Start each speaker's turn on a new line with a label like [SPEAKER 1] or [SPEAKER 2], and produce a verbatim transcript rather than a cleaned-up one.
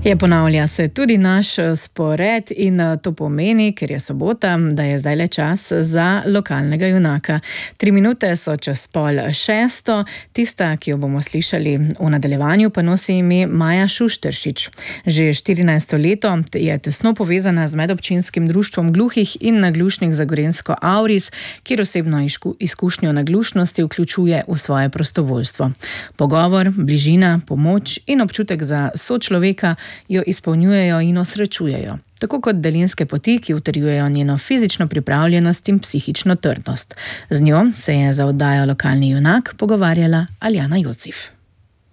[SPEAKER 1] Je ponavlja se tudi naš spored in to pomeni, ker je sobota, da je zdaj le čas za lokalnega junaka. Tri minute so čez pol šesto, tista, ki jo bomo slišali v nadaljevanju, pa nosi ime Maja Šušteršič. Že štirinajsto leto je tesno povezana z medobčinskim društvom gluhih in naglušnih za Gorenjsko Auris, kjer osebno izkušnjo naglušnosti vključuje v svoje prostovoljstvo. Pogovor, bližina, pomoč in občutek za sočloveka jo izpolnjujejo in osrečujejo, tako kot daljinske poti, ki utrjujejo njeno fizično pripravljenost in psihično trdnost. Z njo se je za oddajo Lokalni junak pogovarjala Aljana Jocif.